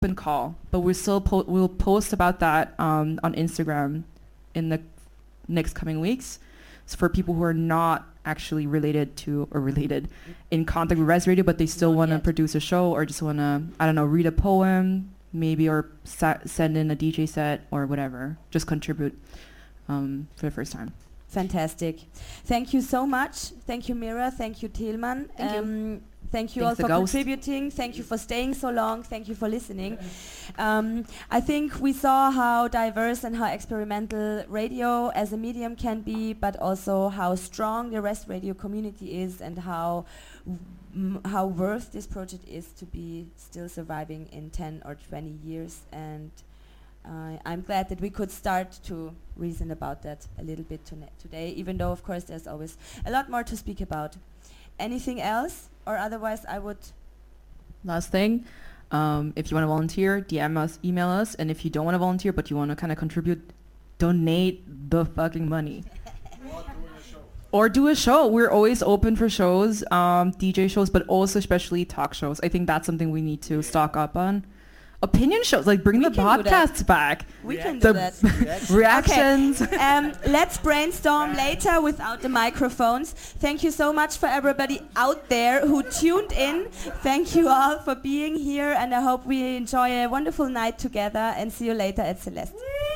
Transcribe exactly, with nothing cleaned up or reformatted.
open call, but we still po- we'll post about that um, on Instagram in the next coming weeks. So for people who are not actually related to or related in contact with Res Radio, but they still want to produce a show or just want to, I don't know, read a poem maybe, or sa- send in a D J set or whatever, just contribute um, for the first time. Fantastic. Thank you so much. Thank you, Mira. Thank you, Tilman. Thank um, you. Thank you Thanks all the for ghost. contributing. Thank you for staying so long. Thank you for listening. Um, I think we saw how diverse and how experimental radio as a medium can be, but also how strong the Rest Radio community is, and how m- how worth this project is to be still surviving in ten or twenty years. And uh, I'm glad that we could start to reason about that a little bit tona- today, even though, of course, there's always a lot more to speak about. Anything else? Or otherwise, I would... Last thing, um, if you want to volunteer, D M us, email us, and if you don't want to volunteer but you want to kind of contribute, donate the fucking money. Or do a show. We're always open for shows, um, D J shows, but also especially talk shows. I think that's something we need to stock up on. Opinion shows, like bring We the can do that. podcasts back. We can The do that. reactions. Okay. Um, let's brainstorm later without the microphones. Thank you so much for everybody out there who tuned in. Thank you all for being here, and I hope we enjoy a wonderful night together, and see you later at Celeste.